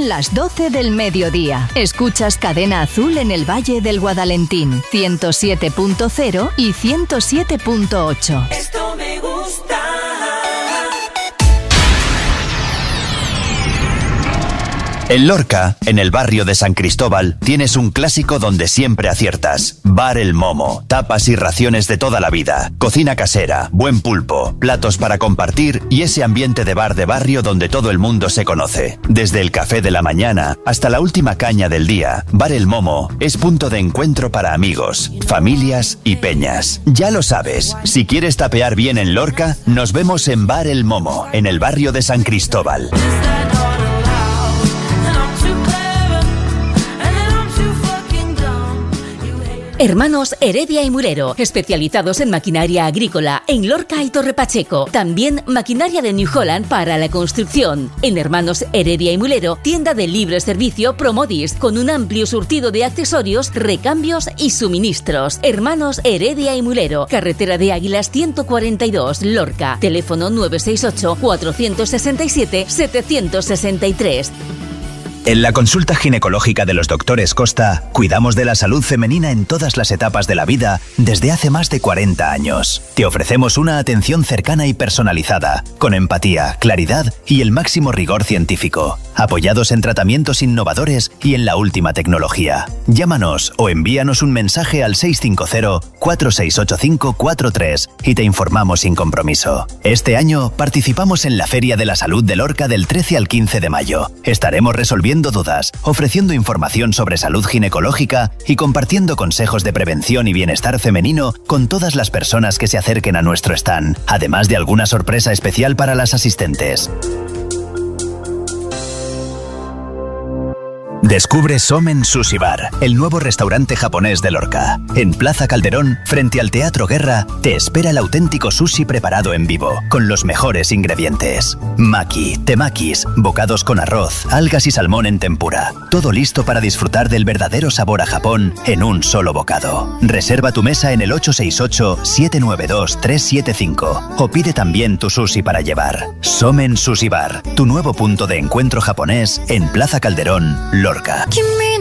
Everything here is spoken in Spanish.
Son las 12 del mediodía. Escuchas Cadena Azul en el Valle del Guadalentín, 107.0 y 107.8. Esto me gusta. En Lorca, en el barrio de San Cristóbal, tienes un clásico donde siempre aciertas. Bar El Momo, tapas y raciones de toda la vida, cocina casera, buen pulpo, platos para compartir y ese ambiente de bar de barrio donde todo el mundo se conoce. Desde el café de la mañana hasta la última caña del día, Bar El Momo es punto de encuentro para amigos, familias y peñas. Ya lo sabes, si quieres tapear bien en Lorca, nos vemos en Bar El Momo, en el barrio de San Cristóbal. Hermanos Heredia y Mulero, especializados en maquinaria agrícola en Lorca y Torre Pacheco. También maquinaria de New Holland para la construcción. En Hermanos Heredia y Mulero, tienda de libre servicio Promodis, con un amplio surtido de accesorios, recambios y suministros. Hermanos Heredia y Mulero, carretera de Águilas 142, Lorca. Teléfono 968 467 763. En la consulta ginecológica de los doctores Costa, cuidamos de la salud femenina en todas las etapas de la vida desde hace más de 40 años. Te ofrecemos una atención cercana y personalizada, con empatía, claridad y el máximo rigor científico, apoyados en tratamientos innovadores y en la última tecnología. Llámanos o envíanos un mensaje al 650-468543 y te informamos sin compromiso. Este año participamos en la Feria de la Salud de Lorca del 13 al 15 de mayo. Estaremos resolviendo dudas, ofreciendo información sobre salud ginecológica y compartiendo consejos de prevención y bienestar femenino con todas las personas que se acerquen a nuestro stand, además de alguna sorpresa especial para las asistentes. Descubre Somen Sushi Bar, el nuevo restaurante japonés de Lorca. En Plaza Calderón, frente al Teatro Guerra, te espera el auténtico sushi preparado en vivo, con los mejores ingredientes. Maki, temakis, bocados con arroz, algas y salmón en tempura. Todo listo para disfrutar del verdadero sabor a Japón en un solo bocado. Reserva tu mesa en el 868-792-375 o pide también tu sushi para llevar. Somen Sushi Bar, tu nuevo punto de encuentro japonés en Plaza Calderón, Lorca.